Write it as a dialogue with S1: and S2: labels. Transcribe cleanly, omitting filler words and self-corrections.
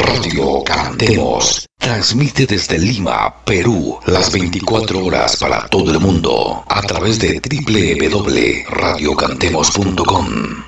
S1: Radio Cantemos transmite desde Lima, Perú, las 24 horas para todo el mundo a través de www.radiocantemos.com.